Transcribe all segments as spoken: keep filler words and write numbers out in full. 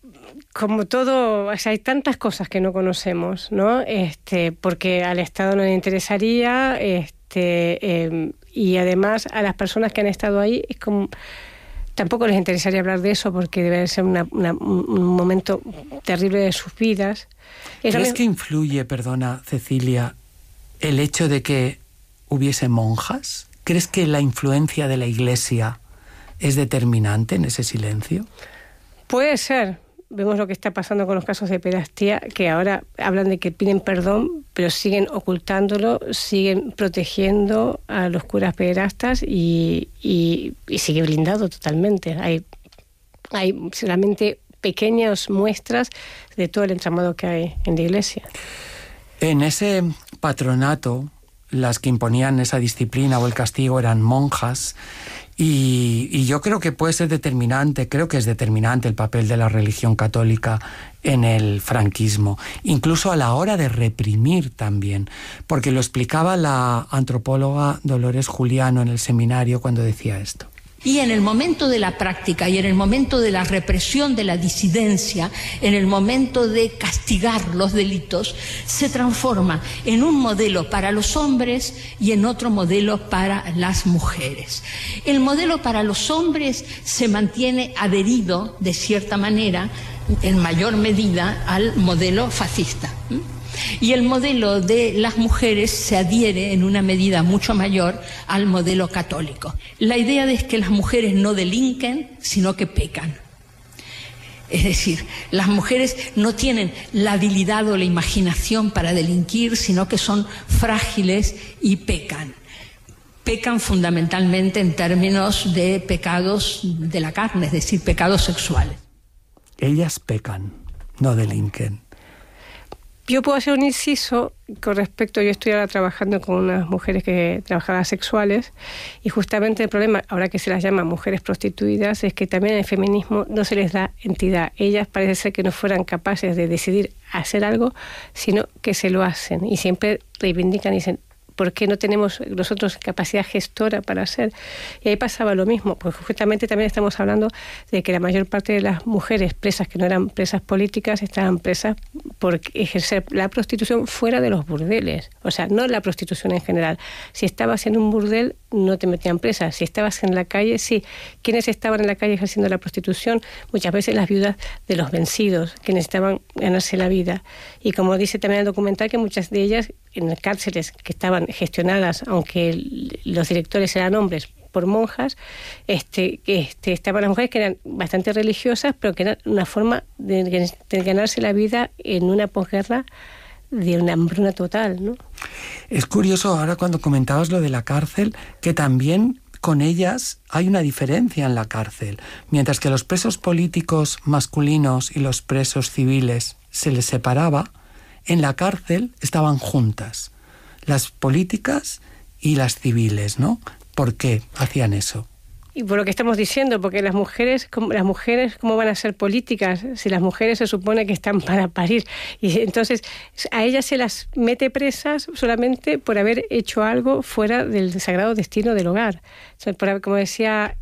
como todo, o sea, hay tantas cosas que no conocemos, ¿no? Este, porque al Estado no le interesaría, este, eh, y además a las personas que han estado ahí es como tampoco les interesaría hablar de eso porque debe ser una, una, un momento terrible de sus vidas. Es ¿Crees mismo... que influye, perdona, Cecilia, el hecho de que hubiese monjas? ¿Crees que la influencia de la Iglesia es determinante en ese silencio? Puede ser. Vemos lo que está pasando con los casos de pederastia, que ahora hablan de que piden perdón, pero siguen ocultándolo, siguen protegiendo a los curas pederastas y, y, y sigue blindado totalmente. Hay, hay solamente pequeñas muestras de todo el entramado que hay en la Iglesia. En ese patronato, las que imponían esa disciplina o el castigo eran monjas. Y, y yo creo que puede ser determinante, creo que es determinante el papel de la religión católica en el franquismo, incluso a la hora de reprimir también, porque lo explicaba la antropóloga Dolores Juliano en el seminario cuando decía esto. Y en el momento de la práctica y en el momento de la represión de la disidencia, en el momento de castigar los delitos, se transforma en un modelo para los hombres y en otro modelo para las mujeres. El modelo para los hombres se mantiene adherido, de cierta manera, en mayor medida, al modelo fascista. Y el modelo de las mujeres se adhiere en una medida mucho mayor al modelo católico. La idea es que las mujeres no delinquen, sino que pecan. Es decir, las mujeres no tienen la habilidad o la imaginación para delinquir, sino que son frágiles y pecan. Pecan fundamentalmente en términos de pecados de la carne, es decir, pecados sexuales. Ellas pecan, no delinquen. Yo puedo hacer un inciso con respecto, yo estoy ahora trabajando con unas mujeres que trabajadoras sexuales y justamente el problema, ahora que se las llama mujeres prostituidas, es que también en el feminismo no se les da entidad. Ellas parece ser que no fueran capaces de decidir hacer algo, sino que se lo hacen y siempre reivindican y dicen, ¿por qué no tenemos nosotros capacidad gestora para hacer? Y ahí pasaba lo mismo, porque justamente también estamos hablando de que la mayor parte de las mujeres presas que no eran presas políticas estaban presas por ejercer la prostitución fuera de los burdeles. O sea, no la prostitución en general. Si estabas en un burdel, no te metían presa. Si estabas en la calle, sí. ¿Quiénes estaban en la calle ejerciendo la prostitución? Muchas veces las viudas de los vencidos, que necesitaban ganarse la vida. Y como dice también el documental, que muchas de ellas en cárceles que estaban gestionadas, aunque los directores eran hombres, por monjas, este, este, estaban las mujeres que eran bastante religiosas, pero que era una forma de, de ganarse la vida en una posguerra de una hambruna total, ¿no? Es curioso ahora cuando comentabas lo de la cárcel, que también con ellas hay una diferencia en la cárcel. Mientras que los presos políticos masculinos y los presos civiles se les separaba, en la cárcel estaban juntas, las políticas y las civiles, ¿no? ¿Por qué hacían eso? Y por lo que estamos diciendo, porque las mujeres, las mujeres, ¿cómo van a ser políticas? Si las mujeres se supone que están para parir. Y entonces a ellas se las mete presas solamente por haber hecho algo fuera del sagrado destino del hogar. O sea, por, como decía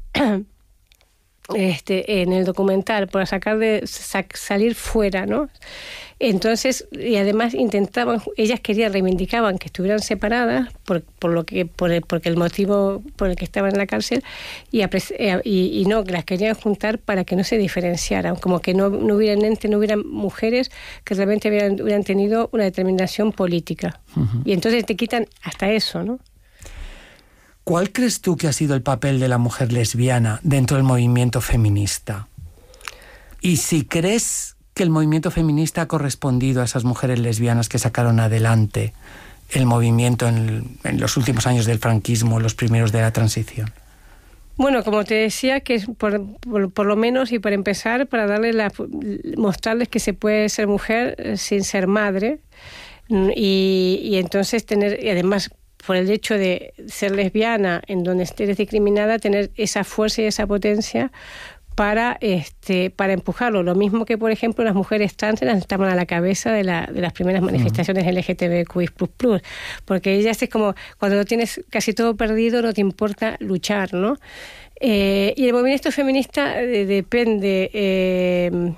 este, en el documental, por sacar de sac, salir fuera, ¿no? Entonces, y además intentaban, ellas querían, reivindicaban que estuvieran separadas por, por lo que, por el, porque el motivo por el que estaban en la cárcel y, y, y no, las querían juntar para que no se diferenciaran, como que no, no hubieran ente, no hubieran mujeres que realmente hubieran, hubieran tenido una determinación política. Uh-huh. Y entonces te quitan hasta eso, ¿no? ¿Cuál crees tú que ha sido el papel de la mujer lesbiana dentro del movimiento feminista? Y si crees que el movimiento feminista ha correspondido a esas mujeres lesbianas que sacaron adelante el movimiento en, en los últimos años del franquismo, los primeros de la transición. Bueno, como te decía, que por, por, por lo menos y para empezar, para darle la, mostrarles que se puede ser mujer sin ser madre y, y entonces tener, y además por el hecho de ser lesbiana en donde estés discriminada, tener esa fuerza y esa potencia para este para empujarlo. Lo mismo que, por ejemplo, las mujeres trans estaban a la cabeza de, la, de las primeras manifestaciones uh-huh. L G T B Q I plus plus, porque ellas es como cuando lo tienes casi todo perdido, no te importa luchar, ¿no? Eh, y el movimiento feminista eh, depende... Eh,